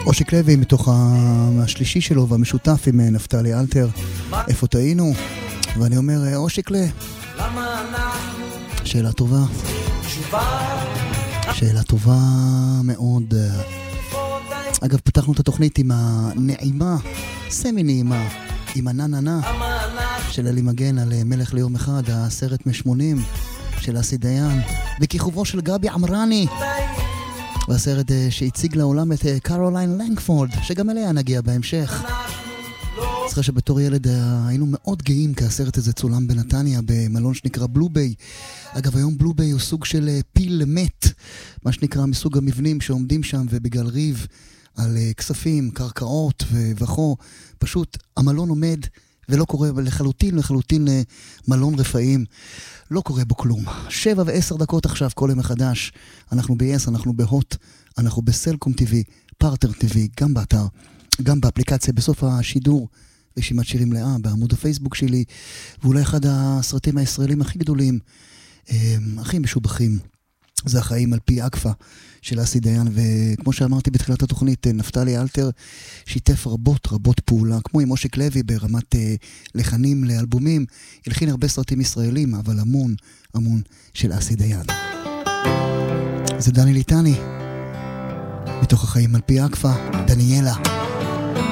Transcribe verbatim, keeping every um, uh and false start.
אושיק לוי מתוך השלישי שלו והמשותף עם נפתלי אלתר, איפה טעינו? ואני אומר, אושיק לוי, שאלה טובה, שאלה טובה מאוד. אגב, פתחנו את התוכנית עם הנעימה, סמי נעימה, עם הנננה של אלי מגן על מלך ליום אחד, הסרט משמונים של אסי דיין, וכיכובו של גבי עמרני, והסרט שהציג לעולם את קרוליין לנגפורד, שגם אליה נגיע בהמשך. זוכר שבתור ילד היינו מאוד גאים, כי הסרט הזה צולם בנתניה במלון שנקרא בלו ביי. אגב, היום בלו ביי הוא סוג של פיל מת, מה שנקרא מסוג המבנים שעומדים שם ובגלל ריב על כספים, קרקעות וכו, פשוט המלון עומד ולא קורה לחלוטין, לחלוטין מלון רפאים, לא קורה בו כלום. שבע ועשר דקות עכשיו, כל יום מחדש. אנחנו ב-יס, אנחנו בהוט, אנחנו בסלקום טיווי, פרטר טיווי, גם באתר, גם באפליקציה, בסוף השידור, רשימת שירים מלאה, בעמוד הפייסבוק שלי, ואולי אחד הסרטים הישראלים הכי גדולים, הכי משובחים, זה החיים על פי אקפה של אסי דיין, וכמו שאמרתי בתחילת התוכנית, נפתלי אלתר שיתף רבות רבות פעולה, כמו עם אושיק לוי ברמת אה, לחנים לאלבומים, הלחין הרבה סרטים ישראלים, אבל המון המון של אסי דיין. זה דני ליטני מתוך החיים על פי אקפה, דניאלה.